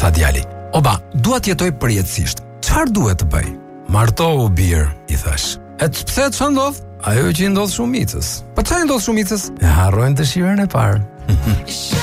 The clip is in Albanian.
tha djali. Oba, dua të jetoj përjetësisht. Çfarë duhet të bëj? Martohu bir, I thash. E pse ç'o ndodh? Ajo që I ndodh shumicës. Po ç'ai ndodh shumicës? E harrojnë dëshirën e parë.